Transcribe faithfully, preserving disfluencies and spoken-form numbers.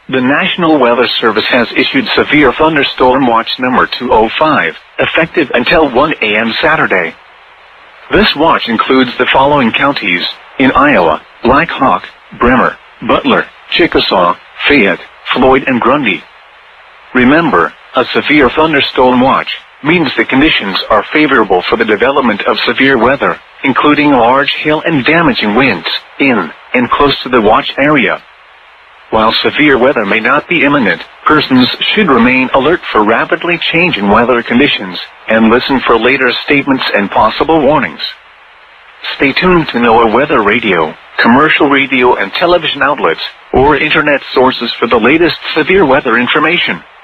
The National Weather Service has issued Severe Thunderstorm Watch number two oh five, effective until one a m Saturday. This watch includes the following counties in Iowa: Black Hawk, Bremer, Butler, Chickasaw, Fayette, Floyd, and Grundy. Remember, a severe thunderstorm watch means the conditions are favorable for the development of severe weather, including large hail and damaging winds, in and close to the watch area. While severe weather may not be imminent, persons should remain alert for rapidly changing weather conditions and listen for later statements and possible warnings. Stay tuned to NOAA Weather Radio, commercial radio and television outlets, or internet sources for the latest severe weather information.